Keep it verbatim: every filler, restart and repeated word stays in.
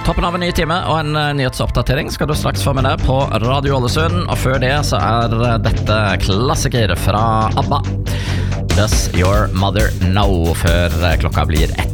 Toppen av en ny time og en uh, nyhetsoppdatering skal du straks få med deg på Radio Ålesund. Og før det så er uh, dette klassiker fra ABBA. Does your mother know? Før uh, klokka blir ett.